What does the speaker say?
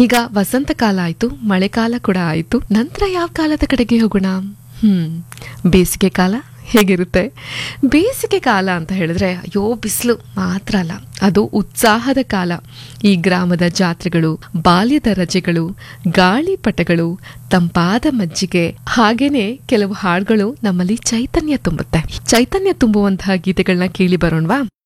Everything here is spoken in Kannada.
ಈಗ ವಸಂತ ಕಾಲ ಆಯ್ತು, ಮಳೆಕಾಲ ಕೂಡ ಆಯ್ತು. ನಂತರ ಯಾವ ಕಾಲದ ಕಡೆಗೆ ಹೋಗೋಣ? ಬೇಸಿಗೆ ಕಾಲ ಹೇಗಿರುತ್ತೆ? ಬೇಸಿಗೆ ಕಾಲ ಅಂತ ಹೇಳಿದ್ರೆ ಅಯ್ಯೋ ಬಿಸಿಲು ಮಾತ್ರ ಅಲ್ಲ, ಅದು ಉತ್ಸಾಹದ ಕಾಲ. ಈ ಗ್ರಾಮದ ಜಾತ್ರೆಗಳು, ಬಾಲ್ಯದ ರಜೆಗಳು, ಗಾಳಿಪಟಗಳು, ತಂಪಾದ ಮಜ್ಜಿಗೆ, ಹಾಗೇನೆ ಕೆಲವು ಹಾಡುಗಳು ನಮ್ಮಲ್ಲಿ ಚೈತನ್ಯ ತುಂಬುತ್ತೆ. ಚೈತನ್ಯ ತುಂಬುವಂತಹ ಗೀತೆಗಳನ್ನ ಕೇಳಿ ಬರೋಣವಾ?